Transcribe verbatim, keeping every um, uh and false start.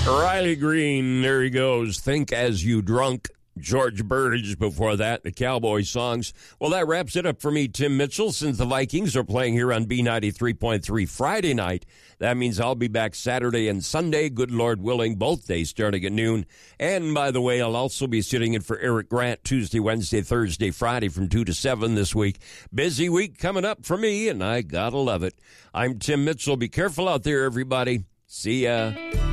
Riley Green, there he goes. Think As You Drunk. George Burge before that, the Cowboy songs. Well, that wraps it up for me, Tim Mitchell. Since the Vikings are playing here on B ninety-three point three Friday night, that means I'll be back Saturday and Sunday, good Lord willing, both days starting at noon. And, by the way, I'll also be sitting in for Eric Grant Tuesday, Wednesday, Thursday, Friday from two to seven this week. Busy week coming up for me, and I gotta love it. I'm Tim Mitchell. Be careful out there, everybody. See ya.